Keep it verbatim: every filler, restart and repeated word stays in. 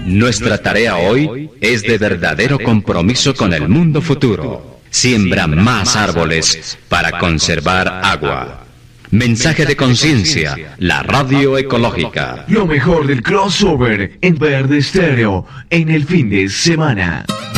Nuestra tarea hoy es de verdadero compromiso con el mundo futuro. Siembra más árboles para conservar agua. Mensaje de conciencia, la radio ecológica. Lo mejor del crossover en Verde Estéreo en el fin de semana.